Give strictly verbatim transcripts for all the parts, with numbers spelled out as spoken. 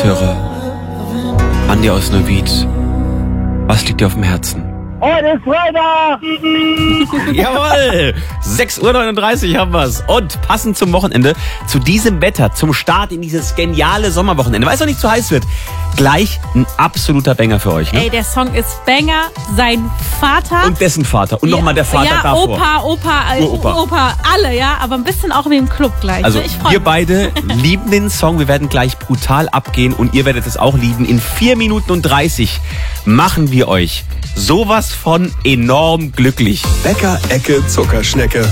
Tageshörer. Andi aus Neuwied. Was liegt dir auf dem Herzen? Heute ist Freitag! Jawohl! sechs Uhr neununddreißig haben wir's. Und passend zum Wochenende, zu diesem Wetter, zum Start in dieses geniale Sommerwochenende, weil es noch nicht zu heiß wird, gleich ein absoluter Banger für euch. Ne? Ey, der Song ist Banger. Sein Vater. Und dessen Vater. Und ja, nochmal der Vater ja, davor. Opa, Opa, äh, Uropa. Opa, alle, ja. Aber ein bisschen auch wie im Club gleich. Also ich freu wir mich. beide lieben den Song. Wir werden gleich brutal abgehen und ihr werdet es auch lieben. In vier Minuten und dreißig machen wir euch sowas von enorm glücklich. Bäcker Ecke Zuckerschnecke.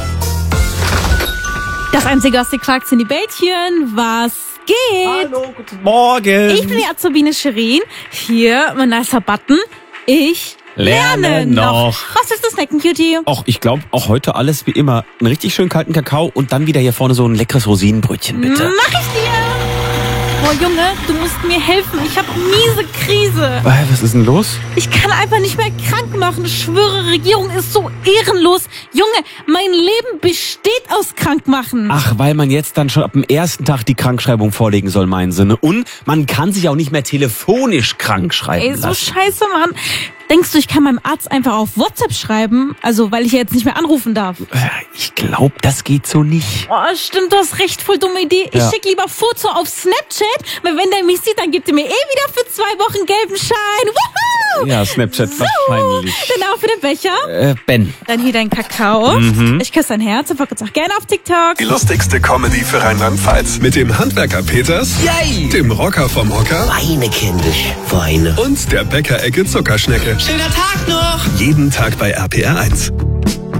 Das einzige, was die Clarks sind die Bällchen. Was geht? Hallo, guten Morgen. Ich bin die Azubine Shirin. Hier, mein nicer Button. Ich lerne, Lerne noch. Was ist das Snacken, Cutie? Och, ich glaube, auch heute alles wie immer. Einen richtig schön kalten Kakao und dann wieder hier vorne so ein leckeres Rosinenbrötchen, bitte. Mach ich dir. Boah, Junge, du musst mir helfen. Ich habe miese Krise. Äh, Was ist denn los? Ich kann einfach nicht mehr krank machen. Ich schwöre, Regierung ist so ehrenlos. Junge, mein Leben besteht aus Krankmachen. Ach, weil man jetzt dann schon ab dem ersten Tag die Krankschreibung vorlegen soll, meinen Sinne. Und man kann sich auch nicht mehr telefonisch krank schreiben Ey, so lassen. scheiße, Mann. Denkst du, ich kann meinem Arzt einfach auf WhatsApp schreiben? Also, weil ich ja jetzt nicht mehr anrufen darf. Äh, Ich glaube, das geht so nicht. Oh, stimmt, du hast recht, voll dumme Idee. Ich Ja. schick lieber Foto auf Snapchat, weil wenn der mich sieht, dann gibt er mir eh wieder für zwei Wochen gelben Schein. Woohoo! Ja, Snapchat wahrscheinlich. Dann auch für den Becher. Äh, Ben. Dann hier dein Kakao. Mhm. Ich küsse dein Herz und folge uns auch gerne auf TikTok. Die lustigste Comedy für Rheinland-Pfalz. Mit dem Handwerker Peters, Yay! dem Rocker vom Hocker Weine, kindisch, Weine. und der Bäcker Ecke Zuckerschnecke. Schöner Tag noch! Jeden Tag bei R P R eins.